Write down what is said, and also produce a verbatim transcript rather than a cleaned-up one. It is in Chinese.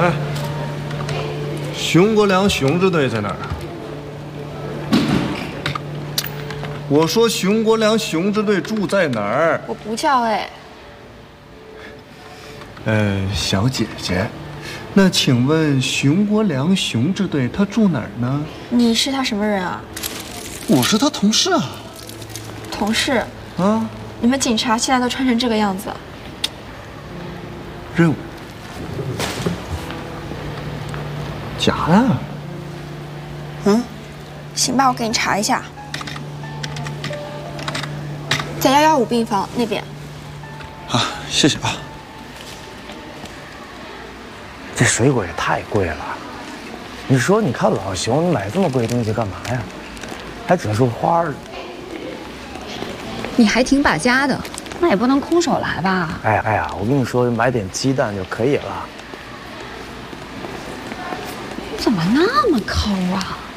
哎，熊国良熊支队在哪儿啊？我说熊国良熊支队住在哪儿？ 我不叫哎。 呃，小姐姐，那请问熊国良熊支队他住哪儿呢？ 你是他什么人啊？ 我是他同事啊。 同事？ 啊？ 你们警察现在都穿成这个样子？ 任务。假的。 嗯。行吧，我给你查一下。在幺幺五病房那边。 啊，谢谢啊。 这水果也太贵了。你说，你看老熊，你买这么贵的东西干嘛呀？还整束花儿。 你还挺把家的，那也不能空手来吧？ 哎呀哎呀，我跟你说，买点鸡蛋就可以了。 怎么那么抠啊？